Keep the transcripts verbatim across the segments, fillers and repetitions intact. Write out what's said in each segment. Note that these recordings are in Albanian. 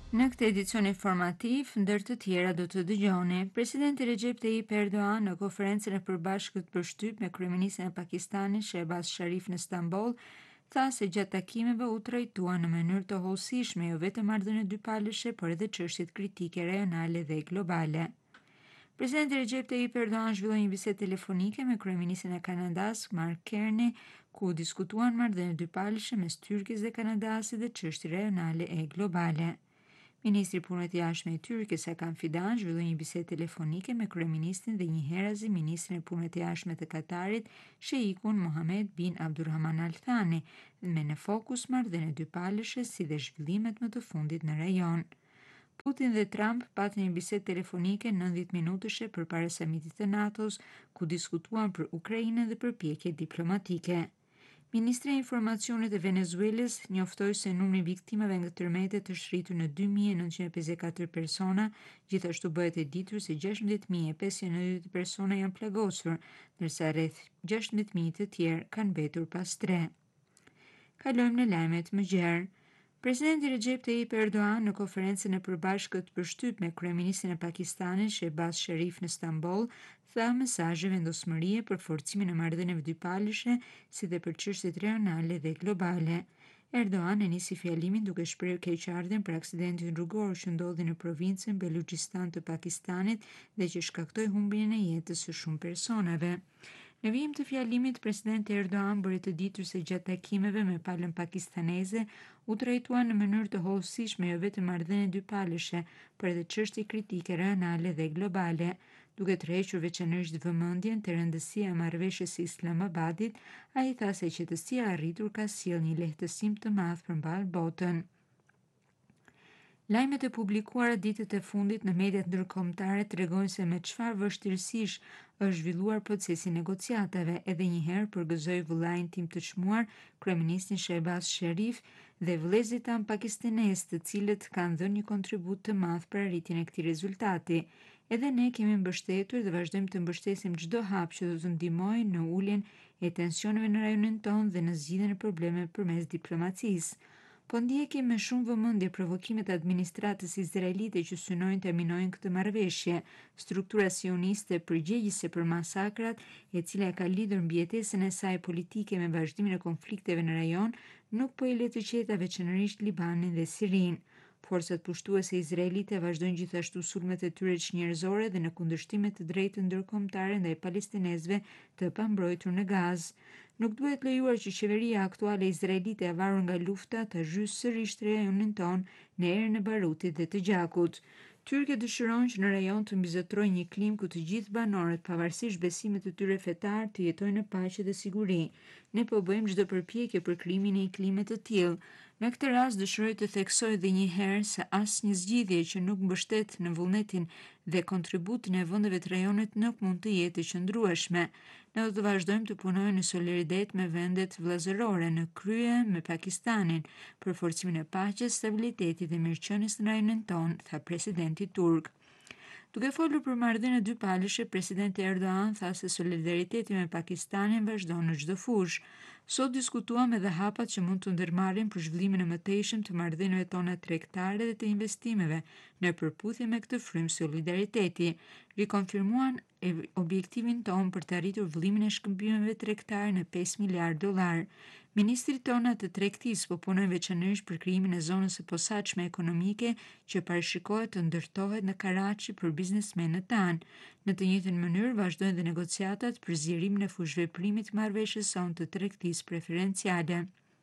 Në këtë edicion informativ, ndër të tjera do të dëgjoni, Presidenti Recep Tayyip Erdogan në konferencën e përbashkët për shtyp me kryeministin e Pakistanit Shehbaz Sharif në Stamboll, tha se gjatë takimeve u trajtuan në mënyrë të hollësishme jo vetëm marrëdhëniet dypalëshe, por edhe çështjet kritike rajonale dhe globale. Presidenti Recep Tayyip Erdogan zhvilloi një bisedë telefonike me kryeministin e Kanadas Mark Carney, ku diskutuan marrëdhëniet dypalëshe mes Tyrkisë dhe Kanadasit dhe çështje rajonale e globale. Ministri i Punëve të Jashtme i Tyrkisë Hakan Fidan zhvilloi një bisedë telefonike me kryeministin dhe njëherëzi ministrin e Punëve të Jashtme të Katarit, Sheikun Mohammed bin Abdulrahman Al Thani, me në fokus marrëdhëniet dypalëshe si dhe zhvillimet më të fundit në rajon. Putin dhe Trump patën një bisedë telefonike nëntëdhjetë minutëshe përpara samitit të NATO-s, ku diskutuan për Ukrainën dhe përpjekjet diplomatike. Ministri e Informacionit e Venezuelës njoftoi se numri i viktimave nga tërmetet është rritur në dy mijë e nëntëqind e pesëdhjetë e katër persona, gjithashtu bëhet e ditur se gjashtëdhjetë mijë e pesëqind e nëntëdhjetë persona janë plagosur, ndërsa rreth gjashtëdhjetë mijë të tjerë kanë mbetur pas tre. Kalojmë në lajmet më gjerë. Presidenti Recep Tayyip Erdogan në konferencën e përbashkët për shtyp me kryeministin e Pakistanit Shehbaz Sharif në Stamboll, tha mesazhe vendosmërie për forcimin e marrëdhënieve dypalëshe, si dhe për çështjet rajonale dhe globale. Erdogan e nisi fjalimin duke shprehur keqardhjen për aksidentin rrugor që ndodhi në provincën Beluchistan të Pakistanit dhe që shkaktoi humbjen e jetës së shumë personave. Në vijim të fjalimit, presidenti Erdogan bëri të ditur se gjatë takimeve me palën pakistaneze u trajtuan në mënyrë të hollësishme jo vetëm marrëdhënie dypalëshe, por edhe çështje kritike rajonale dhe globale, duke tërhequr veçanërisht vëmendjen te rëndësia e marrëveshjes së Islamabadit. Ai tha se qetësia e arritur ka sjellë një lehtësim të madh përmballë botën. Lajmet e publikuara ditët e fundit në mediat ndërkombëtare tregojnë se me çfarë vështirësish është zhvilluar procesi i negociatave, edhe një herë përgëzoi vëllain tim të çmuar, kryeministin Shehbaz Sharif dhe vëllezërit tan pakistanez, të cilët kanë dhënë një kontribut të madh për arritjen e këtij rezultati. Edhe ne kemi mbështetur dhe vazhdojmë të mbështesim çdo hap që do të ndihmojë në uljen e tensioneve në rajonin tonë dhe në zgjidhjen e problemeve përmes diplomacisë. Po ndjekim me shumë vëmendje provokimet e administratës izraelite që synojnë të minojnë këtë marrëveshje. Struktura sioniste përgjegjëse për masakrat, e cila ka lidhur mbijetesën e saj politike me vazhdimin e konflikteve në rajon, nuk po i le të qeta veçanërisht Libanin dhe Sirinë. Forcat pushtuese izraelite vazhdojnë gjithashtu sulmet e tyre çnjerëzore dhe në kundërshtim me të drejtën ndërkombëtare ndaj palestinezëve të pambrojtur në Gazë. Nuk duhet lejuar që qeveria aktuale izraelite e varur nga lufta të zhysë sërish rajonin ton në erën e barutit dhe të gjakut. Tyrkia dëshiron që në rajon të mbizotërojë një klimë ku të gjithë banorët, pavarësisht besimit të tyre fetar, të jetojnë në paqe dhe siguri. Ne po bëjmë çdo përpjekje për krijimin e një klime të tillë. Në këtë rast dëshiroj të theksoj edhe një herë se asnjë zgjidhje që nuk mbështet në vullnetin dhe kontributin e vendeve të rajonit nuk mund të jetë e qëndrueshme. Ne do të vazhdojmë të punojmë në solidaritet me vendet vëllazërore, në krye me Pakistanin, për forcimin e paqes, stabilitetit dhe mirëqenies në rajonin tonë, tha presidenti turk. Duke folur për marrëdhënie dypalëshe, presidenti Erdogan tha se solidariteti me Pakistanin vazhdon në çdo fushë. Sot diskutuam edhe hapat që mund të ndërmarrin për zhvillimin e mëtejshëm të marrëdhënieve tona tregtare dhe të investimeve në përputhje me këtë frymë solidariteti. Rikonfirmuan objektivin ton për të arritur vëllimin e shkëmbimeve tregtare në pesë miliardë dollar. Ministri tona të tregtisë po punojnë veçanërisht për krijimin e zonës së posaçme ekonomike që parashikohet të ndërtohet në Karachi për biznesmenët tanë. Në të njëjtën mënyrë vazhdojnë dhe negociatat për zgjerimin e fushëveprimit të marrëveshjes sonë të tregtisë preferenciale.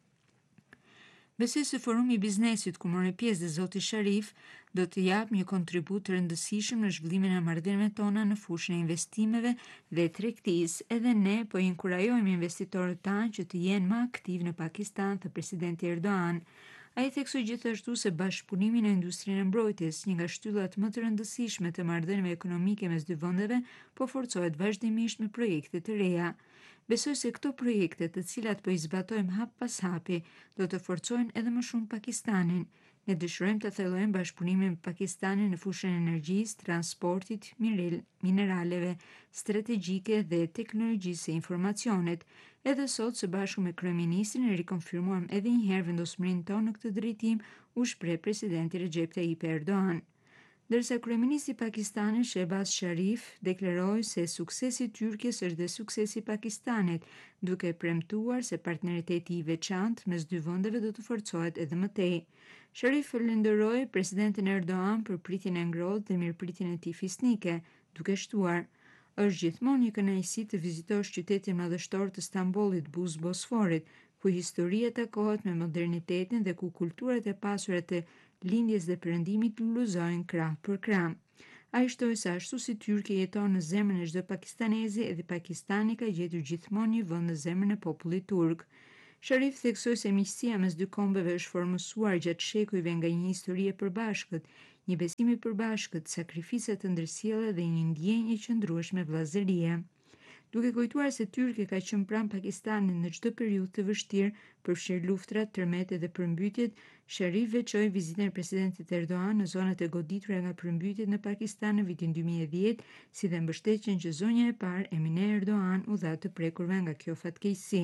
Besoj se forumi i biznesit ku morën pjesë dhe zoti Sharif do të japë një kontribut të rëndësishëm në zhvillimin e marrëdhënieve tona në fushën e investimeve dhe tregtisë. Edhe ne po inkurajojmë investitorët tanë që të jenë më aktiv në Pakistan, tha presidenti Erdogan. Ai theksoi gjithashtu se bashkëpunimi në industrinë e mbrojtjes, një nga shtyllat më të rëndësishme të marrëdhënieve ekonomike mes dy vendeve, po forcohet vazhdimisht me projekte të reja. Besoj se këto projekte, të cilat po i zbatojmë hap pas hapi, do të forcojnë edhe më shumë Pakistanin. Ne dëshirojmë të thellojmë bashkëpunimin me Pakistanin në fushën e energjisë, transportit, mineraleve strategjike dhe teknologjisë së informacionit. Edhe sot, së bashku me kryeministrin, e rikonfirmuam edhe një herë vendosmërinë tonë në këtë drejtim, u shpreh presidenti Recep Tayyip Erdogan. Ndërsa kryeministri i Pakistanit Shehbaz Sharif deklaroi se suksesi i Tyrkisë është dhe suksesi i Pakistanit, duke premtuar se partneriteti i veçantë mes dy vendeve do të forcohet edhe më tej. Sharif falenderoi presidentin Erdogan për pritjen e ngrohtë dhe mirëpritjen e tij fisnike, duke shtuar: "Është gjithmonë një kënaqësi të vizitosh qytetin madhështor të Stambollit, buzë Bosforit, ku historia takohet me modernitetin dhe ku kulturat e pasura të lindjes dhe perëndimit luluzojnë krah për krah." Ai shtoi se ashtu si Tyrkia jeton në zemrën e çdo pakistanezi, edhe Pakistani ka gjetur gjithmonë një vend në zemrën e popullit turk. Sharif theksoi se miqësia mes dy kombeve është formësuar gjatë shekujve nga një histori e përbashkët, një besim i përbashkët, sakrifica të ndërsjellë dhe një ndjenjë e qëndrueshme vëllazërie. Duke kujtuar se Tyrkia ka qenë pranë Pakistanit në çdo periudhë të vështirë, përfshirë luftrat, tërmetet dhe përmbytjet, Sharif veçoi vizitën e presidentit Erdogan në zonat e goditura nga përmbytjet në Pakistan në vitin dy mijë e dhjetë, si dhe mbështetjen që zonja e parë Emine Erdogan u dha të prekurve nga kjo fatkeqësi.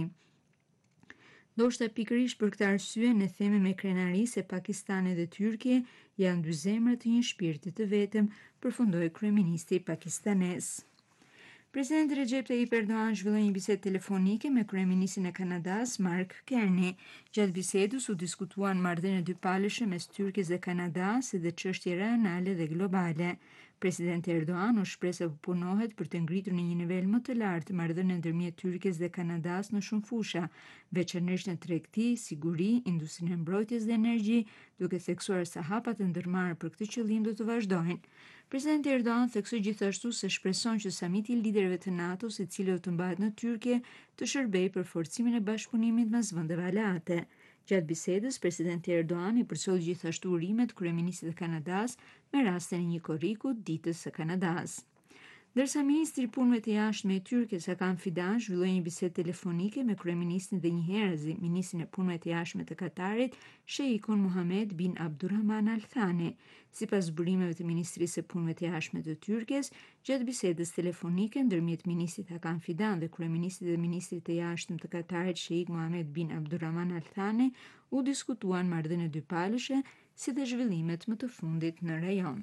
Ndoshta pikërisht për këtë arsye ne themi me krenari se Pakistani dhe Tyrkia janë dy zemra të një shpirti të vetëm, përfundoi kryeministri pakistanez. Presidenti Recep Tayyip Erdogan zhvilloi një bisedë telefonike me kryeministrin e Kanadas Mark Carney. Gjatë bisedës u diskutuan marrëdhëniet dypalëshe mes Tyrkisë dhe Kanadas si dhe çështje rajonale dhe globale. Presidenti Erdogan u shpreh se po punohet për të ngritur në një nivel më të lartë marrëdhënien ndërmjet Tyrkisë dhe Kanadas në shumë fusha, veçanërisht në tregti, siguri, industrinë e mbrojtjes dhe energji, duke theksuar se hapat e ndërmarrë për këtë qëllim do të vazhdojnë. Presidenti Erdogan theksoi gjithashtu se shpreson që samiti i liderëve të NATO-s, i cili do të mbahet në Tyrkie, të shërbejë për forcimin e bashkëpunimit mes vendeve aleate. Gjatë bisedës, presidenti Erdogan i përsolli gjithashtu urimet kryeministit të Kanadas me rastin e një korriku ditës së Kanadas. Ndërsa ministri i punëve të jashtme i Tyrkisë Hakan Fidan zhvilloi një bisedë telefonike me kryeministin dhe njëherëzi ministrin e punëve të jashtme të Katarit, Sheikun Mohammed bin Abdulrahman Al Thani. Sipas zburimeve të Ministrisë së Punëve të Jashtme të Tyrkisë, gjatë bisedës telefonike ndërmjet ministrit Hakan Fidan dhe kryeministit dhe ministrit të jashtëm të Katarit Sheik Mohammed bin Abdulrahman Al Thani, u diskutuan marrëdhëniet dypalëshe si dhe zhvillimet më të fundit në rajon.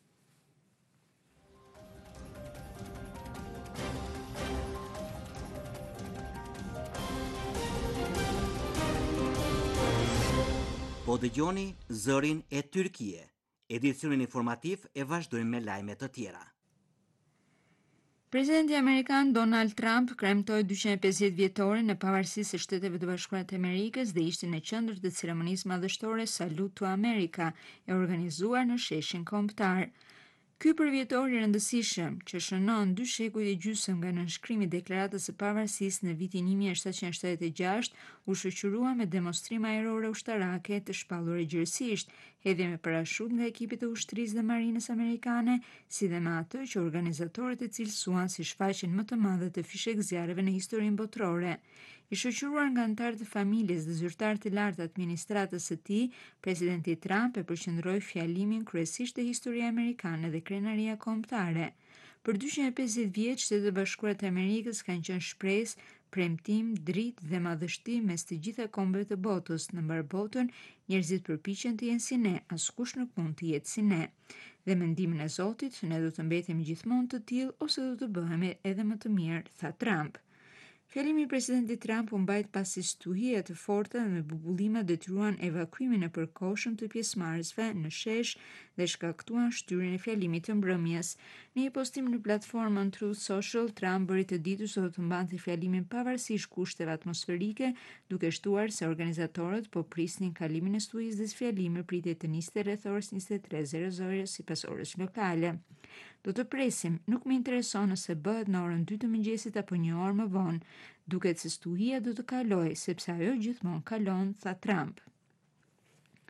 Po dëgjoni Zërin e Tyrkie. Edicionin informativ e vazhdojmë me lajme të tjera. Presidenti amerikan Donald Trump kremtoi dyqind e pesëdhjetë vjetorin e pavarësisë së Shteteve të Bashkuara të Amerikës dhe ishte në qendër të ceremonisë madhështore Salute to America, e organizuar në sheshin kombëtar. Ky përvjetor i rëndësishëm, që shënon dy shekuj e gjysmë nga nënshkrimi i Deklaratës së Pavarësisë në vitin një mijë e shtatëqind e shtatëdhjetë e gjashtë, u shoqërua me demonstrime ajrore ushtarake të shpallura gjërësisht, hedhje me parashut nga ekipet e ushtrisë dhe marinës amerikane, si dhe me atë që organizatorët e cilësuan si shfaqjen më të madhe të fishek zjarreve në historinë botërore. I shoqëruar nga anëtarë të familjes dhe zyrtarë të lartë administratës së tij, presidenti Trump e përqendroi fjalimin kryesisht te historia amerikane dhe krenaria kombëtare. Për dyqind e pesëdhjetë vjet, Shtetet e Bashkuara të Amerikës kanë qenë shpresë, premtim, dritë dhe madhështi mes të gjitha kombeve të botës. Në mbar botën, njerëzit përpiqen të jenë si ne, askush nuk mund të jetë si ne. Dhe me ndihmën e Zotit, ne do të mbetemi gjithmonë të tillë ose do të bëhemi edhe më të mirë, tha Trump. Fjalimi i presidentit Trump u mbajt pasi stuhia të forta dhe me bubullima detyruan evakuimin e përkohshëm të pjesëmarrësve në shesh dhe shkaktuan shtyrjen e fjalimit të mbrëmjes. Në një postim në platformën Truth Social, Trump bëri të ditur se do të mbante fjalimin pavarësisht kushteve atmosferike, duke shtuar se organizatorët po prisnin kalimin e stuhies dhe fjalimin pritet të niste rreth orës njëzet e tre zero zero sipas orës lokale. Do të presim, nuk më intereson nëse bëhet në orën dy të mëngjesit apo një orë më vonë. Duket se stuhia do të kalojë, sepse ajo gjithmonë kalon, tha Trump.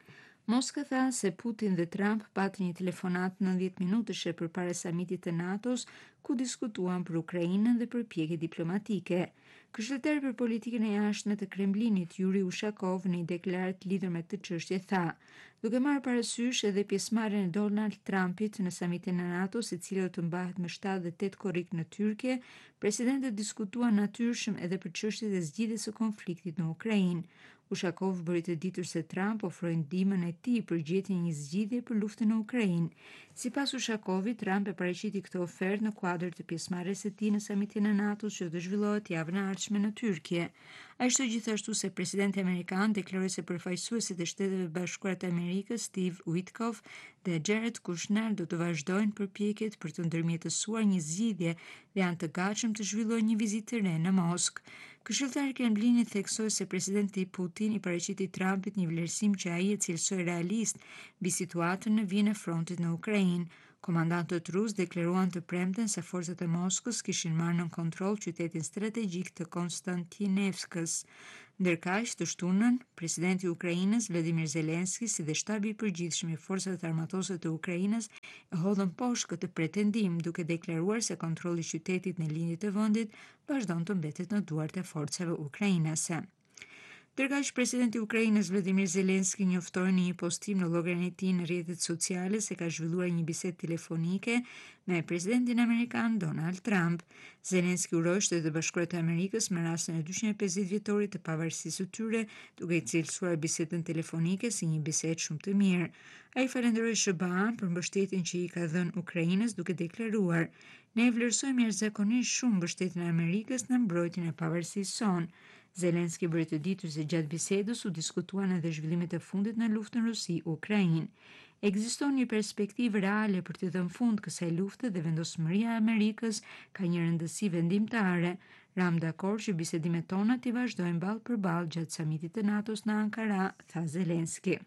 Moska tha se Putin dhe Trump patën një telefonat nëntëdhjetë minutëshe përpara samitit të NATO-s, ku diskutuan për Ukrainën dhe përpjekje diplomatike. Këshilltari për politikën e jashtme të Kremlinit, Yuri Ushakov, në një deklaratë lidhur me këtë çështje tha, duke marrë parasysh edhe pjesëmarrjen e Donald Trumpit në samitin e NATO-s, e cila do të mbahet më shtatë dhe tetë korrik në Tyrke, presidentët diskutuan natyrshëm edhe për çështjet e zgjidhjes së konfliktit në Ukrainë. Ushakov bëri të ditur se Trump ofroi ndihmën e tij për gjetjen e një zgjidhje për luftën në Ukrainë. Sipas Ushakovit, Trump e paraqiti këtë ofertë në kuadër të pjesëmarrjes së tij në samitin e NATO-s që do zhvillohet javën e ardhshme në Tyrkje. Ai shtoi gjithashtu se presidenti amerikan deklaroi se përfaqësuesit e Shteteve Bashkuara të Amerikës, Steve Witkoff dhe Jared Kushner, do të vazhdojnë përpjekjet për të ndërmjetësuar një zgjidhje dhe janë të gatshëm të zhvillojnë një vizitë të re në Moskë. Këshilltari i Kremlinit theksoi se presidenti Putin i paraqiti Trumpit një vlerësim që ai e cilësoi realist mbi situatën në vijën e frontit në Ukrainë. Komandantët rus deklaruan të premten se forcat e Moskës kishin marrë nën kontroll qytetin strategjik të Konstantinevskës. Ndërkaq, të shtunën, presidenti i Ukrainës Vladimir Zelenski si dhe shtabi i përgjithshëm i forcave armatose të Ukrainës e hodhën poshtë këtë pretendim, duke deklaruar se kontrolli i qytetit në lindje të vendit vazhdon të mbetet në duart e forcave ukrainase. Ndërkaq, presidenti i Ukrainës Vladimir Zelenski njoftoi në një postim në llogarin e tij në rrjetet sociale se ka zhvilluar një bisedë telefonike me presidentin amerikan Donald Trump. Zelenski uroi Shtetet e Bashkuara të Amerikës me rastin e dyqind e pesëdhjetë vjetorit të pavarësisë së tyre, duke i cilësuar bisedën telefonike si një bisedë shumë të mirë. Ai falenderoi S B A-n për mbështetjen që i ka dhënë Ukrainës, duke deklaruar: "Ne e vlerësojmë jashtëzakonisht shumë mbështetjen e Amerikës në mbrojtjen e pavarësisë sonë." Zelenski bëri të ditur se gjatë bisedës u diskutuan edhe zhvillimet e fundit në luftën Rusi-Ukrainë. Ekziston një perspektivë reale për të dhënë fund kësaj lufte dhe vendosmëria e Amerikës ka një rëndësi vendimtare. Ram dakord që bisedimet tona t'i vazhdojnë ballë për ballë gjatë samitit të NATO-s në Ankara, tha Zelenski.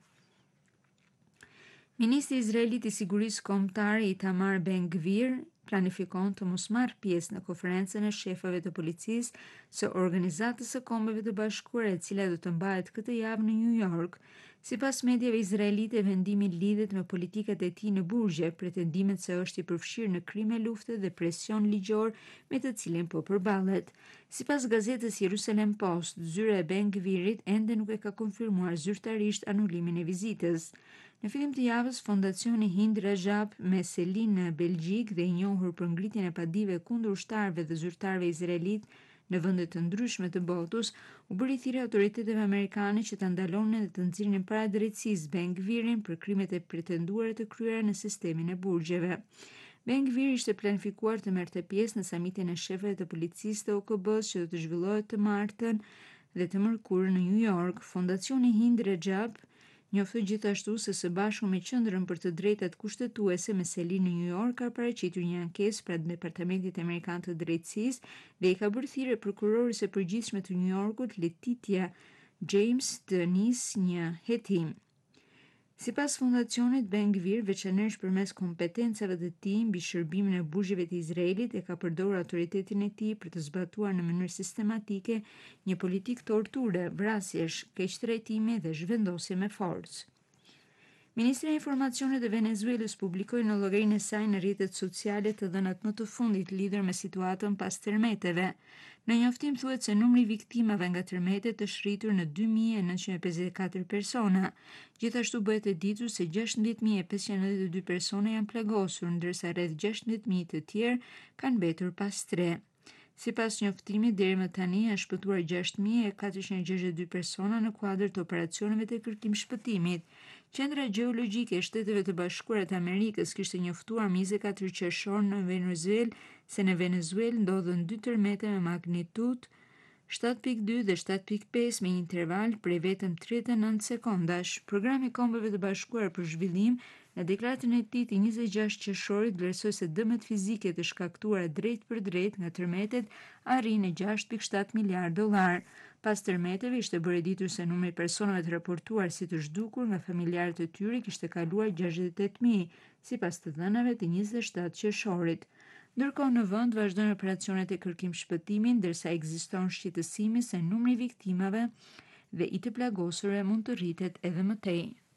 Ministri izraelit i sigurisë kombëtare Itamar Ben-Gvir planifikon të mos marrë pjesë në konferencën e shefave të policisë së Organizatës së Kombeve të Bashkuara, e cila do të mbahet këtë javë në New York. Sipas mediave izraelite, vendimi lidhet me politikat e tij në burgje, pretendimet se është i përfshirë në krime lufte dhe presion ligjor me të cilin po përballet. Sipas gazetës Jerusalem Post, zyra e Ben-Gvirit ende nuk e ka konfirmuar zyrtarisht anulimin e vizitës. Në fillim të javës, Fondacioni Hind Rajab me selin në Belgjik dhe i njohur për ngritjen e padive kundër ushtarëve dhe zyrtarëve izraelit në vende të ndryshme të botës, u bëri thirrje autoriteteve amerikane që ta ndalonin dhe të nxirrnin para drejtësisë Ben-Gvirin për krimet e pretenduara të kryera në sistemin e burgjeve. Ben-Gvir ishte planifikuar të merrte pjesë në samitin e shefëve të policisë të O K B-s që do të zhvillohet të martën dhe të mërkurën në New York. Fondacioni Hind Rajab njoftoi gjithashtu se së bashku me Qendrën për të Drejtat Kushtetuese me selin në New York ka paraqitur një ankesë pranë Departamentit Amerikan të Drejtësisë dhe i ka bërë thirrje prokurorit së përgjithshme të New Yorkut, Letitia James, të nisë një hetim. Sipas fondacionit, Ben-Gvir, veçanërisht përmes kompetencave të tij mbi shërbimin e burgjeve të Izraelit, e ka përdorur autoritetin e tij për të zbatuar në mënyrë sistematike një politikë torture, vrasjesh, keqtrajtimi dhe zhvendosje me forcë. Ministria e Informacionit e Venezuelës publikoi në llogarinë e saj në rrjetet sociale të dhënat më të fundit lidhur me situatën pas tërmeteve. Në njoftim thuhet se numri i viktimave nga tërmetet është rritur në dy mijë e nëntëqind e pesëdhjetë e katër persona. Gjithashtu bëhet e ditur se gjashtëdhjetë mijë e pesëqind e nëntëdhjetë e dy persona janë plagosur, ndërsa rreth gjashtëdhjetë mijë të tjerë kanë mbetur pas tre. Sipas njoftimit, deri më tani janë shpëtuar gjashtë mijë e katërqind e gjashtëdhjetë e dy persona në kuadër të operacioneve të kërkim shpëtimit. Qendra Gjeologjike e Shteteve të Bashkuara të Amerikës kishte njoftuar më njëzet e katër qershor në Venezuelë se në Venezuelë ndodhen dy tërmete me magnitudë shtatë pikë dy dhe shtatë pikë pesë me një interval prej vetëm tridhjetë e nëntë sekondash. Programi i Kombeve të Bashkuara për zhvillim në deklaratën e tij të njëzet e gjashtë qershorit vlerësoi se dëmet fizike të shkaktuara drejt për drejt nga tërmetet arrin në gjashtë pikë shtatë miliardë dollar. Pas tërmeteve ishte bërë ditur se numri i personave të raportuar si të zhdukur nga familjarët e tyre kishte kaluar gjashtëdhjetë e tetë mijë, sipas të dhënave të njëzet e shtatë qershorit. Ndërkohë në vend vazhdojnë operacionet e kërkim shpëtimi, ndërsa ekziston shqetësimi se numri i viktimave dhe i të plagosurve mund të rritet edhe më tej.